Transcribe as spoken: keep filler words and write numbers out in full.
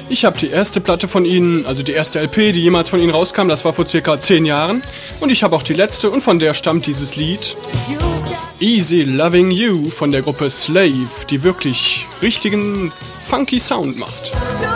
Ich habe die erste Platte von ihnen, also die erste L P, die jemals von ihnen rauskam, das war vor circa zehn Jahren. Und ich habe auch die letzte und von der stammt dieses Lied Easy Loving You von der Gruppe Slave, die wirklich richtigen funky Sound macht.